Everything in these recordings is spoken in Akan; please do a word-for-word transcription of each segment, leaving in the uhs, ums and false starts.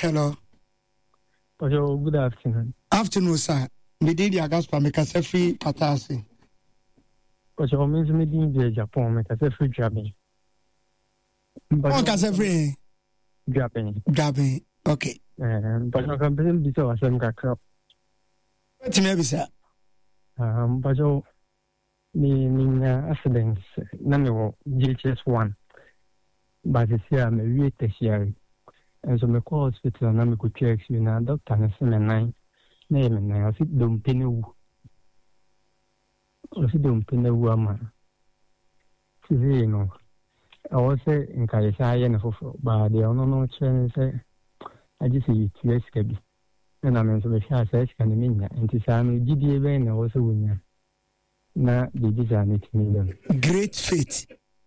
Hello. Oh, good afternoon. Afternoon, sir. Me did ya gaspa me kase free patasi. Oh, so means me din Japan me kase free Japan. Oh, kase free Japan. Japan. Okay. Eh, but no can be bisa wasem kakra. What me be sir? Um, but so me me accidents na me wo G H S one. But this year me wait this year. And so me call hospital na me go check you na doctor na say me nine. Na me nine o si dom penewu. O si dom penewu ama. Si you know. I was say in Kaisa na fofo ba de ono no chen say I just see it yes kabi. And I mean so be sha say can me nya. Enti sa no gidie be na wo so wonya. Na de di sa ni timi dem. Great faith.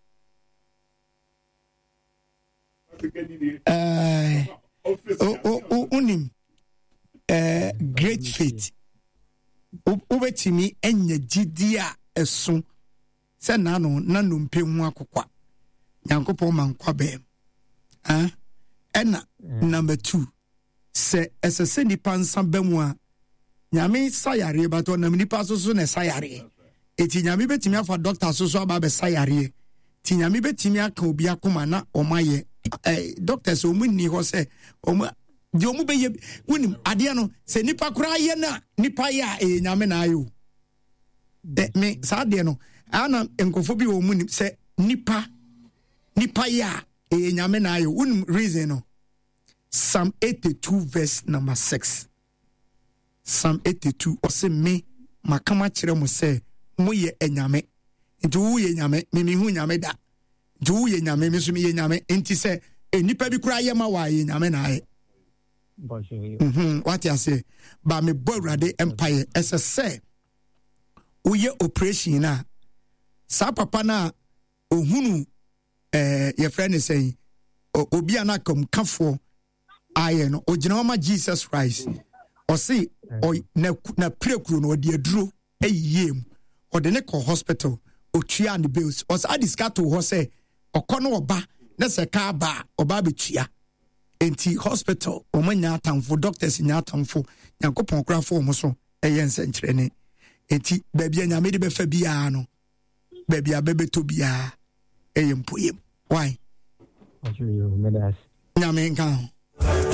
Uh, oh, oh, oh, unim. Uh, great faith. Ubetimi enye jidia esu. Se nano nanu mpe hu akokwa. Yankopon mankwa be. Ah, ena number two. Se esese nipa nsa bemu a nyame sayare bato na nipa so so na sayare. Eti nyame betimi afa doctor so so aba be sayare. Ti nyame betimi aka obi akoma na omaye. Eh, doctors omu ni ho se omu di omu beye wonim ade no se nipa kura ye na nipa ya e nyame na ayo de me sa de no ana enkofo bi omu ni se nipa nipa ya e nyame na ayo wonim reason no Psalm eighty-two verse number six. Psalm eighty-two o se me makama kire mo se mo ye enyame nti wo ye nyame me me hu nyame da do ye nyame me so me ye nyame enti se enipa bi kura ye ma wa ye nyame na aye mhm what you say ba me borade empire ese se uye operation na sa papa na ohunu eh ye friend say obi ana kom kafo aye no ogina ma Jesus Christ o say o na na prekuru no de aduro eyiem o de ne ko hospital o tua ne bills o sa discato ho say okono oba na se ka ba oba betua enti hospital o manya atamfo doctors nya atamfo yankopon krafo mo so eye nsenkyere ne enti baabi anyame de befa bia no baabi abebeto bia eye mpoyem why nyame nka